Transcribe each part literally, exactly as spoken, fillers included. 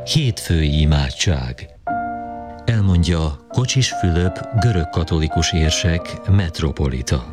Hétfői imádság. Elmondja Kocsis Fülöp, görög katolikus érsek, metropolita.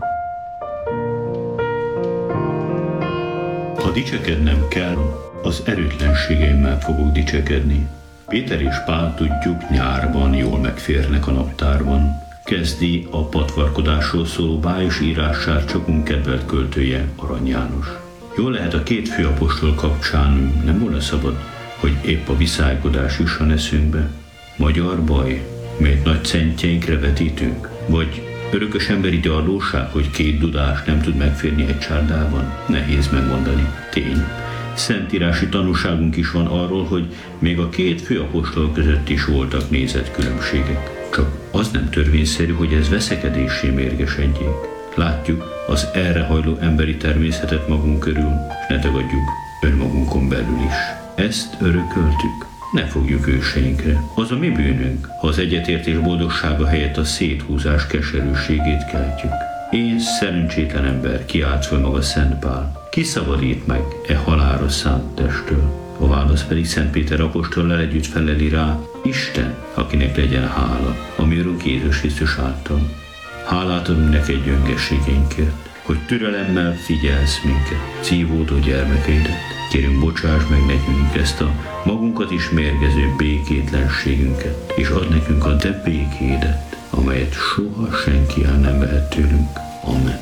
Ha dicsekednem kell, az erőtlenségeimmel fogok dicsekedni. Péter és Pál, tudjuk, nyárban jól megférnek a naptárban. Kezdi a patvarkodásról szóló bájos írását csakunk kedvelt költője, Arany János. Jól lehet, a két főapostol kapcsán nem volna szabad, hogy épp a viszálykodás jusson eszünkbe. Magyar baj, melyet nagy szentjeinkre vetítünk? Vagy örökös emberi gyarlóság, hogy két dudás nem tud megférni egy csárdában? Nehéz megmondani. Tény. Szentírási tanúságunk is van arról, hogy még a két főapostol között is voltak nézetkülönbségek. Csak az nem törvényszerű, hogy ez veszekedéssé mérgesedjék. Látjuk az erre hajló emberi természetet magunk körül, ne tagadjuk önmagunkon belül is. Ezt örököltük, ne fogjuk őseinkre. Az a mi bűnünk, ha az egyetértés boldogsága helyett a széthúzás keserűségét keltjük. Én szerencsétlen ember, kiállt föl maga Szent Pál. Ki szabadít meg e halálra szánt testtől? A válasz pedig Szent Péter apostollal együtt feleli rá: Isten, akinek legyen hála, ami Urunk Jézus Krisztus által. Hálát adunk neked gyöngességeinkért, hogy türelemmel figyelsz minket, szívódó gyermekeidet. Kérünk, bocsáss meg nekünk ezt a magunkat is mérgező békétlenségünket, és add nekünk a te békédet, amelyet soha senki el nem vehet tőlünk. Amen.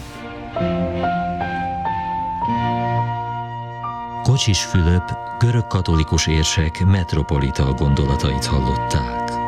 Kocsis Fülöp, görög katolikus érsek, metropolita gondolatait hallották.